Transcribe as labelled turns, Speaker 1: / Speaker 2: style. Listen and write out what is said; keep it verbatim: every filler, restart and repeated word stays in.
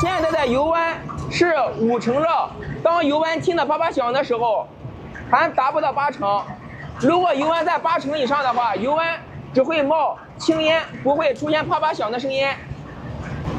Speaker 1: 现在的油温是五成热，当油温听的啪啪响的时候，还达不到八成。如果油温在八成以上的话，油温只会冒青烟，不会出现啪啪响的声音。